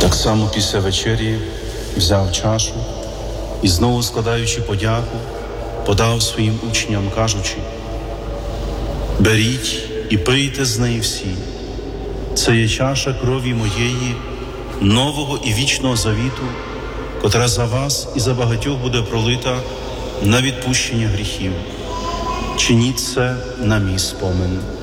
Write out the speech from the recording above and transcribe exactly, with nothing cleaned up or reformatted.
Так само після вечері взяв чашу і, знову складаючи подяку, подав своїм учням, кажучи: «Беріть і пийте з неї всі. Це є чаша крові моєї, нового і вічного завіту, котра за вас і за багатьох буде пролита на відпущення гріхів. Чиніть це на мій спомин».